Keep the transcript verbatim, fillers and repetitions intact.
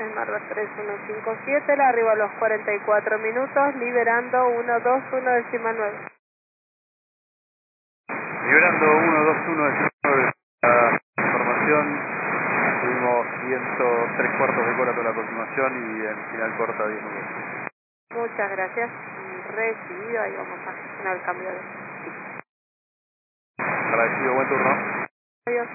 Marvel tres uno cinco siete, la arriba a los cuarenta y cuatro minutos, liberando uno dos uno decimal nueve. Liberando uno dos uno decimal nueve, la información, tuvimos ciento tres cuartos de cola toda la aproximación y en final corta diez minutos. Muchas gracias, recibido, ahí vamos a gestionar el cambio de... Agradecido, buen turno. Adiós.